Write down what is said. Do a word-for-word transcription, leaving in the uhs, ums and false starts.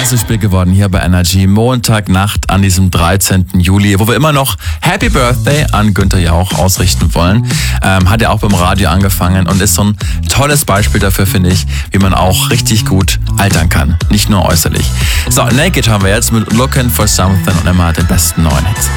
ist zu spät geworden hier bei Energy. Montagnacht an diesem dreizehnten Juli, wo wir immer noch Happy Birthday an Günther Jauch ausrichten wollen. Ähm, hat er auch beim Radio angefangen und ist so ein tolles Beispiel dafür, finde ich, wie man auch richtig gut altern kann. Nicht nur äußerlich. So, Naked haben wir jetzt mit Looking for Something und immer den besten neuen Hits.